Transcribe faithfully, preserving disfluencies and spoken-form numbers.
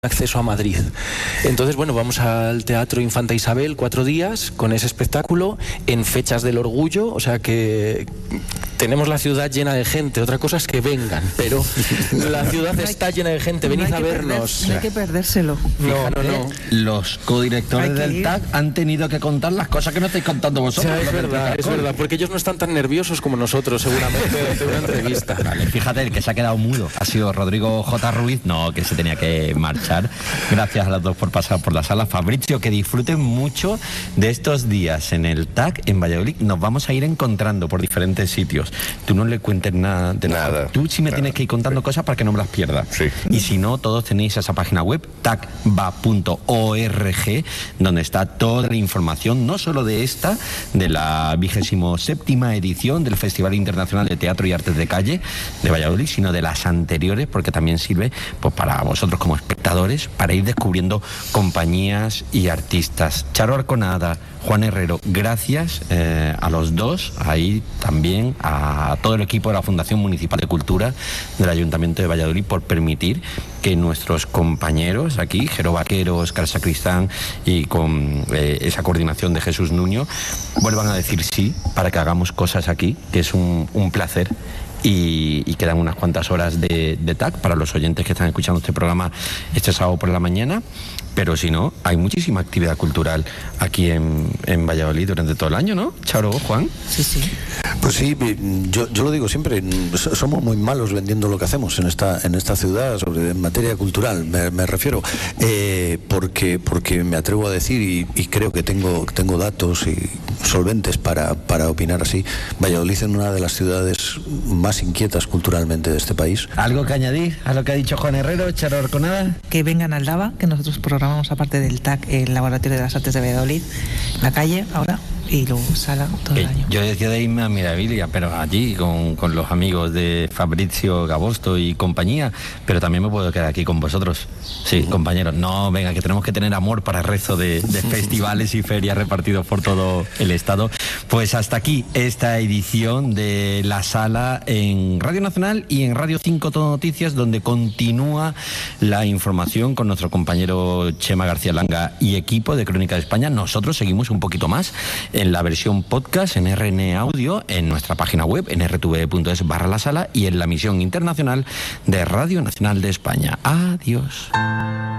acceso a Madrid. Entonces, bueno, vamos al Teatro Infanta Isabel cuatro días con ese espectáculo en fechas del orgullo, o sea que tenemos la ciudad llena de gente. Otra cosa es que vengan, pero la ciudad está llena de gente. Venid no a vernos. Perder, no hay que perdérselo. No, no, no. Los codirectores del ir. T A C han tenido que contar las cosas que no estáis contando vosotros. O sea, es verdad, es verdad, porque ellos no están tan nerviosos como nosotros, seguramente, de una entrevista. Vale, fíjate, el que se ha quedado mudo ha sido Rodrigo J. Ruiz, no, que se tenía que marchar. Gracias a los dos por pasar por la sala. Fabricio, que disfruten mucho de estos días en el T A C en Valladolid. Nos vamos a ir encontrando por diferentes sitios. Tú no le cuentes nada de nada. Nada. Tú sí me nada. tienes que ir contando sí. cosas para que no me las pierdas. Sí. Y si no, todos tenéis esa página web, tacba punto org, donde está toda la información, no solo de esta, de la vigésimo séptima edición del Festival Internacional de Teatro y Artes de Calle de Valladolid, sino de las anteriores, porque también sirve pues para vosotros como espectadores, para ir descubriendo compañías y artistas. Charo Arconada, Juan Herrero, gracias eh, a los dos, ahí también a todo el equipo de la Fundación Municipal de Cultura del Ayuntamiento de Valladolid por permitir que nuestros compañeros aquí, Jero Vaquero, Óscar Sacristán y con eh, esa coordinación de Jesús Nuño, vuelvan a decir sí para que hagamos cosas aquí, que es un, un placer. Y, y quedan unas cuantas horas de, de T A C para los oyentes que están escuchando este programa este sábado por la mañana, pero si no, hay muchísima actividad cultural aquí en, en Valladolid durante todo el año, ¿no? Charo, Juan. Sí, sí. Pues sí, yo, yo lo digo siempre, somos muy malos vendiendo lo que hacemos en esta en esta ciudad, sobre en materia cultural, me, me refiero, eh, porque porque me atrevo a decir y, y creo que tengo tengo datos y solventes para, para opinar así. Valladolid es una de las ciudades más inquietas culturalmente de este país. ¿Algo que añadir a lo que ha dicho Juan Herrero, Charo Arconada? Que vengan al Dava, que nosotros programamos aparte del T A C, el Laboratorio de las Artes de Valladolid, la calle ahora, y luego sala todo el año. Yo decía de irme a Mirabilia, pero allí con, con los amigos de Fabricio Gabosto y compañía, pero también me puedo quedar aquí con vosotros. Sí, compañeros, no, venga, que tenemos que tener amor para el resto de, de festivales y ferias repartidos por todo el estado. Pues hasta aquí esta edición de La Sala en Radio Nacional y en Radio cinco Todo Noticias, donde continúa la información con nuestro compañero Chema García Langa y equipo de Crónica de España. Nosotros seguimos un poquito más en la versión podcast, en R N Audio, en nuestra página web, en r t v punto es barra la sala y en la emisión internacional de Radio Nacional de España. Adiós.